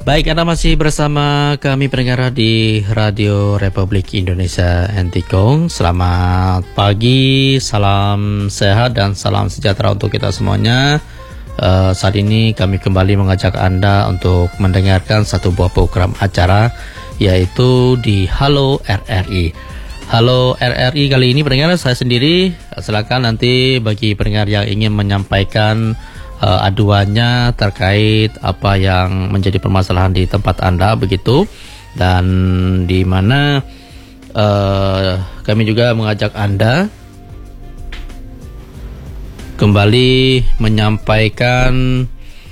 Baik, Anda masih bersama kami pendengar di Radio Republik Indonesia Antikong. Selamat pagi, salam sehat dan salam sejahtera untuk kita semuanya. Saat ini kami kembali mengajak Anda untuk mendengarkan satu buah program acara, yaitu di Halo RRI. Halo RRI kali ini pendengar saya sendiri. Silakan nanti bagi pendengar yang ingin menyampaikan aduannya terkait apa yang menjadi permasalahan di tempat Anda begitu, dan di mana kami juga mengajak Anda kembali menyampaikan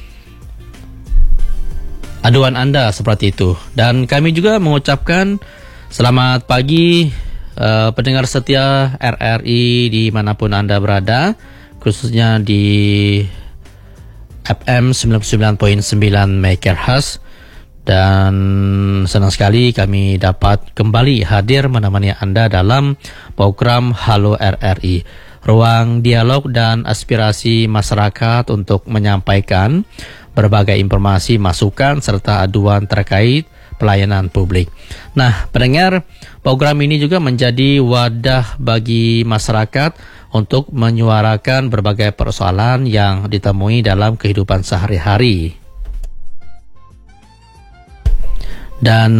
aduan Anda seperti itu. Dan kami juga mengucapkan selamat pagi pendengar setia RRI dimanapun Anda berada, khususnya di FM 99.9 MHz, dan senang sekali kami dapat kembali hadir menemani Anda dalam program Halo RRI, ruang dialog dan aspirasi masyarakat untuk menyampaikan berbagai informasi, masukan serta aduan terkait pelayanan publik. Nah, pendengar, program ini juga menjadi wadah bagi masyarakat untuk menyuarakan berbagai persoalan yang ditemui dalam kehidupan sehari-hari. Dan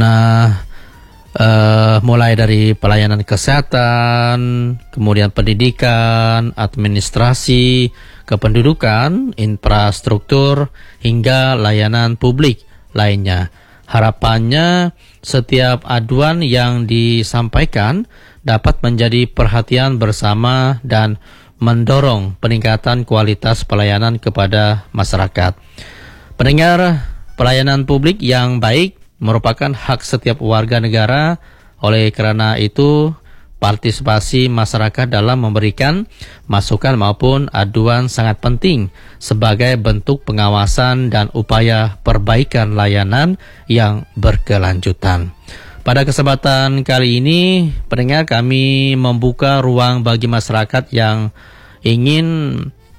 mulai dari pelayanan kesehatan, kemudian pendidikan, administrasi, kependudukan, infrastruktur, hingga layanan publik lainnya. Harapannya setiap aduan yang disampaikan dapat menjadi perhatian bersama dan mendorong peningkatan kualitas pelayanan kepada masyarakat. Pendengar, pelayanan publik yang baik merupakan hak setiap warga negara. Oleh karena itu, partisipasi masyarakat dalam memberikan masukan maupun aduan sangat penting sebagai bentuk pengawasan dan upaya perbaikan layanan yang berkelanjutan. Pada kesempatan kali ini, pendengar, kami membuka ruang bagi masyarakat yang ingin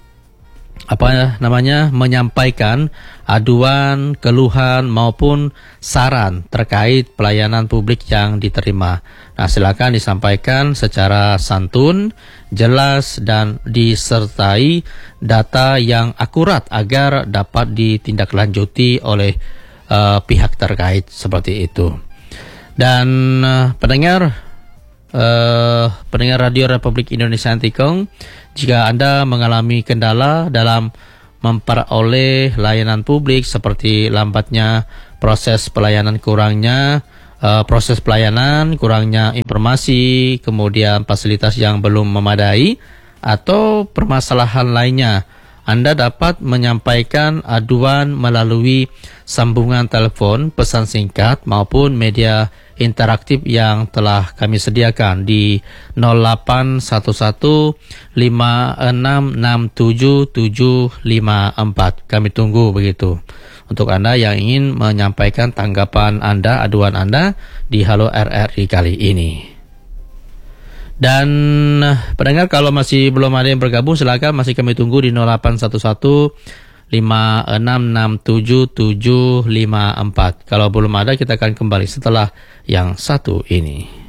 menyampaikan aduan, keluhan maupun saran terkait pelayanan publik yang diterima. Nah, silakan disampaikan secara santun, jelas, dan disertai data yang akurat agar dapat ditindaklanjuti oleh pihak terkait seperti itu. Dan pendengar Radio Republik Indonesia Antikong, jika Anda mengalami kendala dalam memperoleh layanan publik seperti lambatnya proses pelayanan, kurangnya informasi, kemudian fasilitas yang belum memadai, atau permasalahan lainnya, Anda dapat menyampaikan aduan melalui sambungan telepon, pesan singkat, maupun media interaktif yang telah kami sediakan di 0811566754. Kami tunggu begitu untuk Anda yang ingin menyampaikan tanggapan Anda, aduan Anda di Halo RRI kali ini. Dan pendengar, kalau masih belum ada yang bergabung, silakan masih kami tunggu di 0811566754. Kalau belum ada, kita akan kembali setelah yang satu ini.